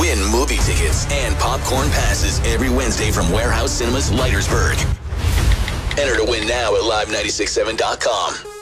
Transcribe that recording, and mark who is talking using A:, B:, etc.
A: Win movie tickets and popcorn passes every Wednesday from Warehouse Cinemas, Leitersburg. Enter to win now at live967.com.